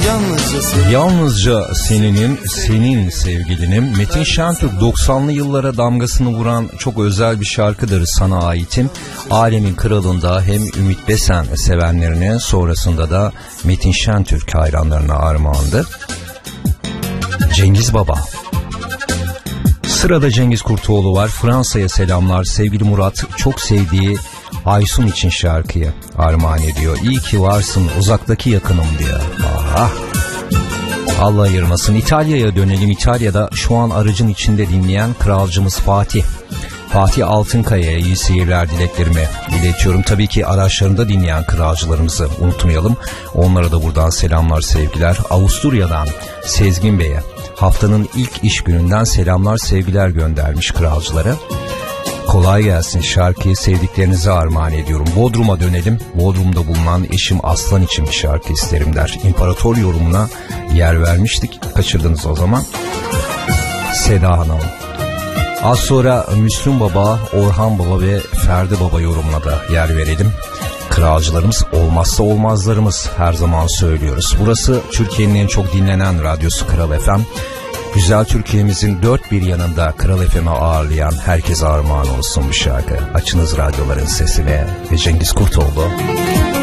Yalnızca seninim, senin sevgilinim. Metin Şentürk 90'lı yıllara damgasını vuran çok özel bir şarkıdır Sana Aitim. Alemin kralında hem Ümit Besen sevenlerine, sonrasında da Metin Şentürk hayranlarına armağandır. Cengiz Baba. Sırada Cengiz Kurtoğlu var. Fransa'ya selamlar. Sevgili Murat çok sevdiği Aysun için şarkıyı armağan ediyor. İyi ki varsın uzaktaki yakınım diyor. Aha. Allah ayırmasın. İtalya'ya dönelim. İtalya'da şu an aracın içinde dinleyen kralcımız Fatih. Fatih Altınkaya'ya iyi seyirler dileklerimi iletiyorum. Tabii ki araçlarında dinleyen kralcılarımızı unutmayalım. Onlara da buradan selamlar, sevgiler. Avusturya'dan Sezgin Bey'e haftanın ilk iş gününden selamlar, sevgiler göndermiş kralcılara. Kolay gelsin, şarkıyı sevdiklerinize armağan ediyorum. Bodrum'a dönelim. Bodrum'da bulunan eşim Aslan için bir şarkı isterim der. İmparator yorumuna yer vermiştik. Kaçırdınız o zaman. Seda Hanım. Az sonra Müslüm Baba, Orhan Baba ve Ferdi Baba yorumuna da yer verelim. Kralcılarımız olmazsa olmazlarımız, her zaman söylüyoruz. Burası Türkiye'nin en çok dinlenen radyosu Kral FM. Güzel Türkiye'mizin dört bir yanında Kral FM'i ağırlayan herkese armağan olsun bu şarkı. Açınız radyoların sesine ve Cengiz Kurtoğlu.